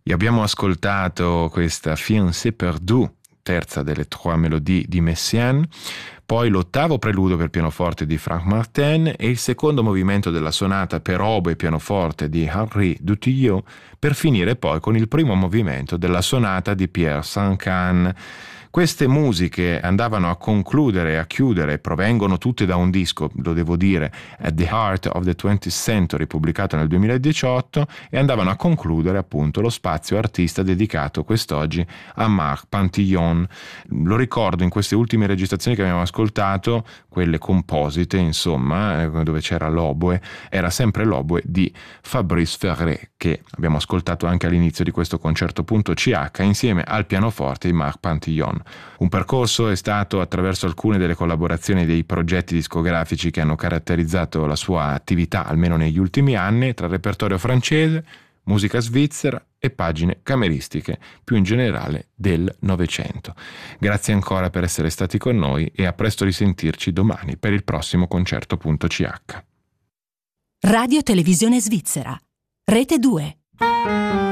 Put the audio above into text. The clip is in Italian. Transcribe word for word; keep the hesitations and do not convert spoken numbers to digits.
E abbiamo ascoltato questa Fiancée perdue, terza delle Trois Mélodies di Messiaen, poi l'ottavo preludio per pianoforte di Frank Martin e il secondo movimento della sonata per oboe e pianoforte di Henri Dutilleux, per finire poi con il primo movimento della sonata di Pierre Sancan. Queste musiche andavano a concludere e a chiudere, provengono tutte da un disco, lo devo dire, At the Heart of the twentieth Century, pubblicato nel duemiladiciotto, e andavano a concludere appunto lo spazio artista dedicato quest'oggi a Marc Pantillon. Lo ricordo, in queste ultime registrazioni che abbiamo ascoltato, quelle composite, insomma, dove c'era l'oboe, era sempre l'oboe di Fabrice Ferré, che abbiamo ascoltato anche all'inizio di questo concerto.ch insieme al pianoforte di Marc Pantillon. Un percorso è stato attraverso alcune delle collaborazioni e dei progetti discografici che hanno caratterizzato la sua attività, almeno negli ultimi anni, tra repertorio francese, musica svizzera e pagine cameristiche, più in generale del Novecento. Grazie ancora per essere stati con noi e a presto risentirci domani per il prossimo concerto.ch. Radio Televisione Svizzera, Rete due.